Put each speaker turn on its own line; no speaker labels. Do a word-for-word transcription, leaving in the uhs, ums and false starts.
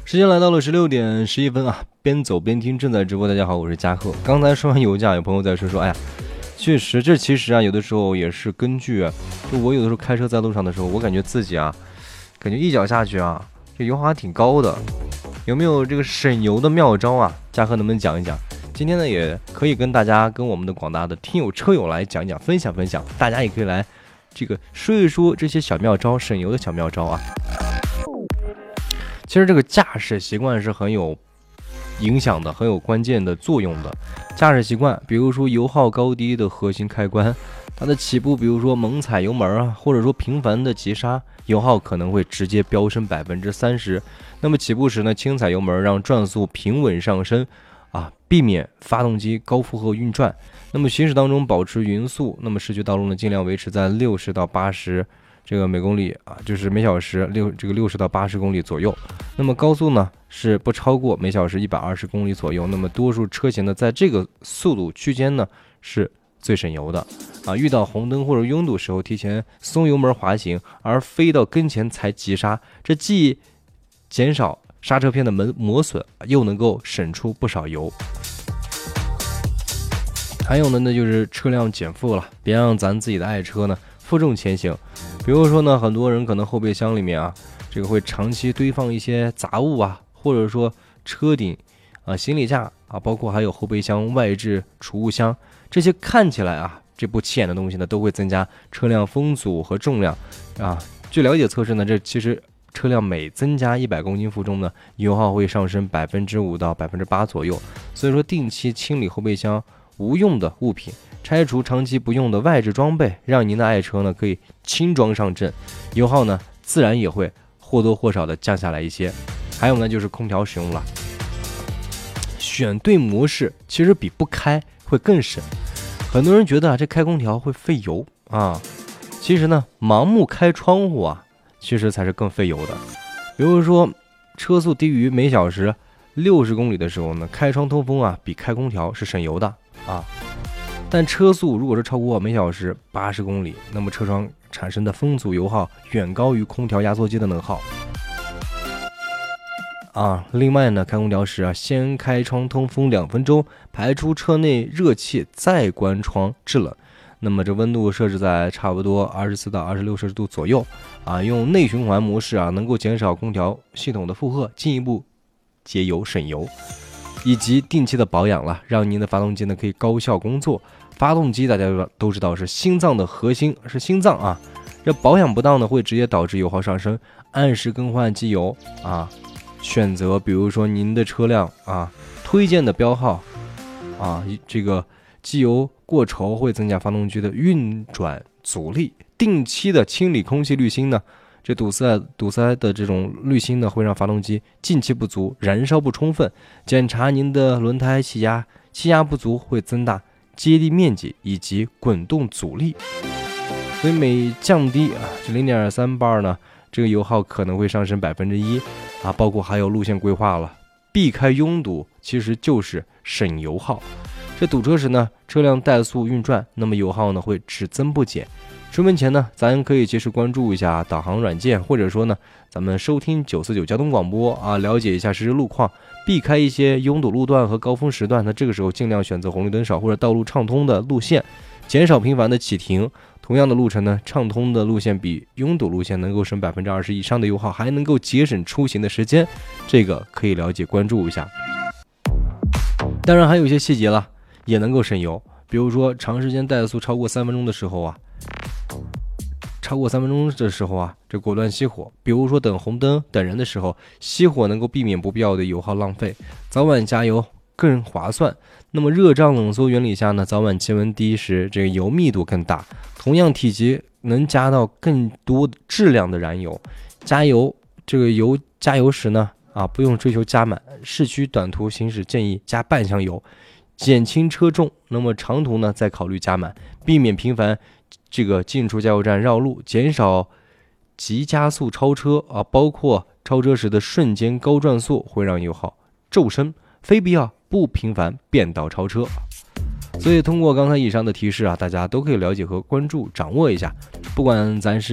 时间来到了十六点十一分啊，边走边听，正在直播。大家好，我是嘉贺。刚才说完油价，有朋友在说说，哎呀，确实，这其实啊，有的时候也是根据、啊，就我有的时候开车在路上的时候，我感觉自己啊，感觉一脚下去啊，这油耗还挺高的。有没有这个省油的妙招啊？嘉贺能不能讲一讲？今天呢，也可以跟大家、跟我们的广大的听友、车友来讲一讲、分享分享。大家也可以来这个说一说这些小妙招，省油的小妙招啊。其实这个驾驶习惯是很有影响的，很有关键的作用的。驾驶习惯，比如说油耗高低的核心开关，它的起步，比如说猛踩油门啊，或者说频繁的急刹，油耗可能会直接飙升百分之三十。那么起步时呢，轻踩油门，让转速平稳上升，啊，避免发动机高负荷运转。那么行驶当中保持匀速，那么市区道路呢，尽量维持在六十到八十。这个每公里啊，就是每小时六这个六十到八十公里左右。那么高速呢是不超过每小时一百二十公里左右。那么多数车型呢，在这个速度区间呢是最省油的啊。遇到红灯或者拥堵时候，提前松油门滑行，而飞到跟前才急刹，这既减少刹车片的磨磨损，又能够省出不少油。还有呢，那就是车辆减负了，别让咱自己的爱车呢负重前行。比如说呢，很多人可能后备箱里面啊，这个会长期堆放一些杂物啊，或者说车顶啊、行李架啊，包括还有后备箱外置储物箱，这些看起来啊，这不起眼的东西呢，都会增加车辆风阻和重量啊。据了解测试呢，这其实车辆每增加一百公斤负重呢，油耗会上升百分之五到百分之八左右。所以说，定期清理后备箱无用的物品，拆除长期不用的外置装备，让您的爱车呢可以轻装上阵，油耗呢自然也会或多或少的降下来一些。还有呢就是空调使用了，选对模式其实比不开会更省。很多人觉得啊这开空调会费油啊，其实呢盲目开窗户啊其实才是更费油的。比如说车速低于每小时六十公里的时候呢，开窗通风啊比开空调是省油的啊。但车速如果是超过每小时八十公里，那么车窗产生的风阻油耗远高于空调压缩机的能耗啊。另外呢，开空调时啊，先开窗通风两分钟，排出车内热气，再关窗制冷。那么这温度设置在差不多二十四到二十六摄氏度左右啊。用内循环模式啊，能够减少空调系统的负荷，进一步节油省油。以及定期的保养了，让您的发动机呢可以高效工作。发动机大家都知道是心脏的核心，是心脏啊，这保养不当呢会直接导致油耗上升。按时更换机油啊，选择比如说您的车辆啊推荐的标号啊，这个机油过稠会增加发动机的运转阻力。定期的清理空气滤芯呢，这堵塞堵塞的这种滤芯呢，会让发动机进气不足，燃烧不充分。检查您的轮胎气压，气压不足会增大接地面积以及滚动阻力。所以每降低啊这 零点三 bar 呢，这个油耗可能会上升百分之一啊。包括还有路线规划了，避开拥堵其实就是省油耗。这堵车时呢，车辆怠速运转，那么油耗呢会只增不减。出门前呢，咱可以及时关注一下导航软件，或者说呢，咱们收听九四九交通广播啊，了解一下实时路况，避开一些拥堵路段和高峰时段。那这个时候尽量选择红绿灯少或者道路畅通的路线，减少频繁的启停。同样的路程呢，畅通的路线比拥堵路线能够省百分之二十以上的油耗，还能够节省出行的时间，这个可以了解关注一下。当然还有一些细节了，也能够省油，比如说长时间怠速超过三分钟的时候啊。超过三分钟的时候啊，这果断熄火。比如说等红灯等人的时候，熄火能够避免不必要的油耗浪费，早晚加油更划算。那么热胀冷缩原理下呢，早晚气温低时，这个油密度更大，同样体积能加到更多质量的燃油。加油这个油加油时呢，啊不用追求加满，市区短途行驶建议加半箱油，减轻车重。那么长途呢，再考虑加满，避免频繁这个进出加油站绕路，减少急加速超车啊，包括超车时的瞬间高转速会让油耗骤升，非必要不频繁变道超车。所以通过刚才以上的提示啊，大家都可以了解和关注掌握一下，不管咱是